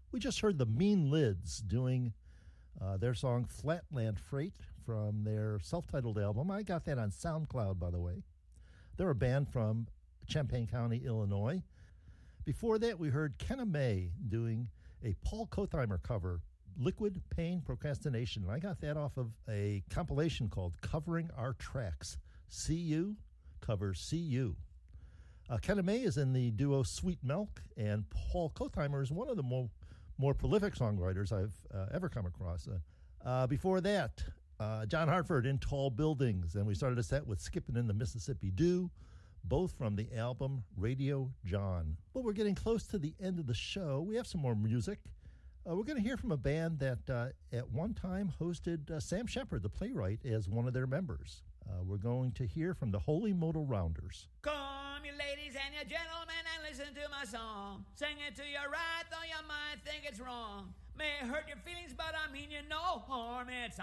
We just heard the Mean Lids doing their song Flatland Freight from their self-titled album. I got that on SoundCloud, by the way. They're a band from Champaign County, Illinois. Before that, we heard Kenna May doing a Paul Kotheimer cover, Liquid Pain Procrastination. And I got that off of a compilation called Covering Our Tracks. See You covers See You. Kenna May is in the duo Sweet Milk, and Paul Kotheimer is one of the more prolific songwriters I've ever come across. Before that, John Hartford in Tall Buildings, and we started a set with Skipping in the Mississippi Dew, both from the album Radio John. Well, we're getting close to the end of the show. We have some more music. We're going to hear from a band that at one time hosted Sam Shepard, the playwright, as one of their members. We're going to hear from the Holy Modal Rounders. Come, you ladies and you gentlemen, and listen to my song. Sing it to your right, though you might think it's wrong. May hurt your feelings, but I mean you no harm. It's